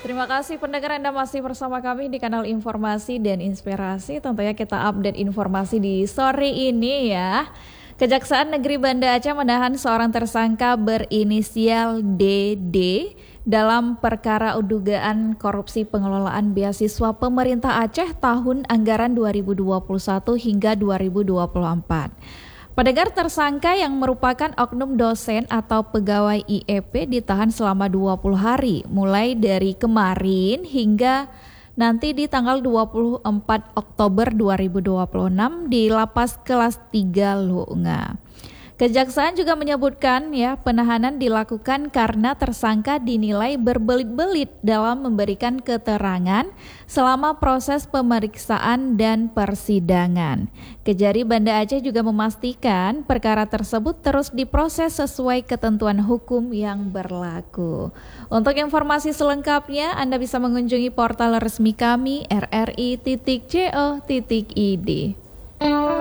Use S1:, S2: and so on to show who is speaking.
S1: Terima kasih pendengar, Anda masih bersama kami di kanal Informasi dan Inspirasi. Tentunya kita update informasi di sore ini ya. Kejaksaan Negeri Banda Aceh menahan seorang tersangka berinisial DD dalam perkara dugaan korupsi pengelolaan beasiswa pemerintah Aceh tahun anggaran 2021 hingga 2024. Pendengar, tersangka yang merupakan oknum dosen atau pegawai IEP ditahan selama 20 hari mulai dari kemarin hingga nanti di tanggal 24 Oktober 2026 di Lapas Kelas 3 Lunga. Kejaksaan juga menyebutkan penahanan dilakukan karena tersangka dinilai berbelit-belit dalam memberikan keterangan selama proses pemeriksaan dan persidangan. Kejari Banda Aceh juga memastikan perkara tersebut terus diproses sesuai ketentuan hukum yang berlaku. Untuk informasi selengkapnya Anda bisa mengunjungi portal resmi kami rri.co.id.